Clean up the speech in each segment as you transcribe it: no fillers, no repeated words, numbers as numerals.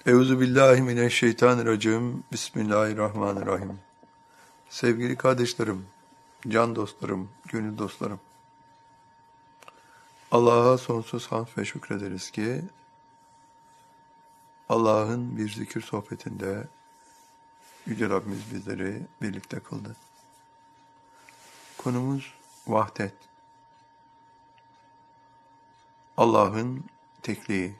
Euzubillahimineşşeytanirracim. Bismillahirrahmanirrahim. Sevgili kardeşlerim, can dostlarım, gönül dostlarım. Allah'a sonsuz hamd ve şükrederiz ki Allah'ın bir zikir sohbetinde Yüce Rabbimiz bizleri birlikte kıldı. Konumuz vahdet. Allah'ın tekliği.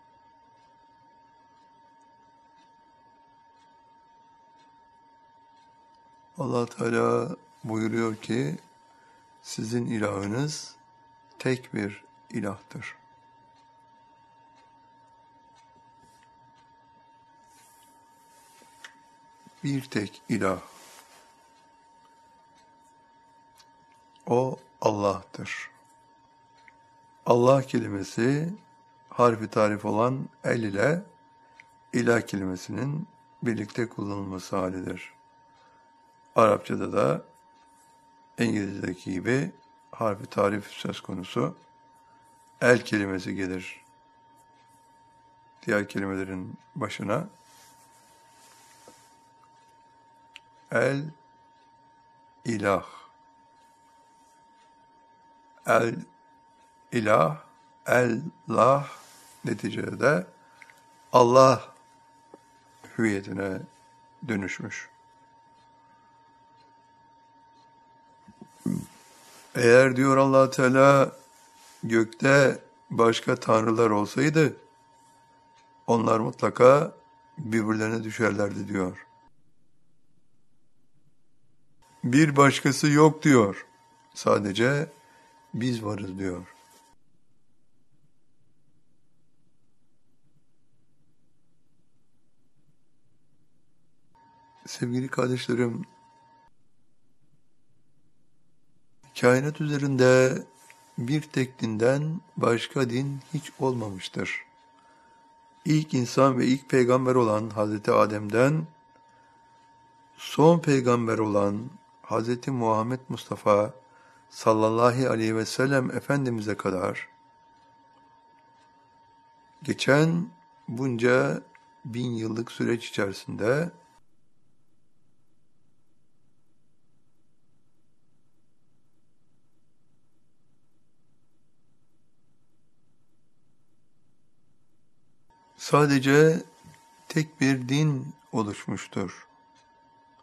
Allah Teala buyuruyor ki sizin ilahınız tek bir ilahtır. Bir tek ilah. O Allah'tır. Allah kelimesi harfi tarif olan el ile ilah kelimesinin birlikte kullanılması halidir. Arapçada da İngilizce'deki gibi harfi tarif söz konusu el kelimesi gelir. Diğer kelimelerin başına el ilah. El ilah, el-lah neticede Allah hüviyetine dönüşmüş. Eğer diyor Allah Teala gökte başka tanrılar olsaydı onlar mutlaka birbirlerine düşerlerdi diyor. Bir başkası yok diyor. Sadece biz varız diyor. Sevgili kardeşlerim, kainat üzerinde bir tek dinden başka din hiç olmamıştır. İlk insan ve ilk peygamber olan Hazreti Adem'den son peygamber olan Hazreti Muhammed Mustafa sallallahu aleyhi ve sellem Efendimiz'e kadar geçen bunca 1000 yıllık süreç içerisinde sadece tek bir din oluşmuştur.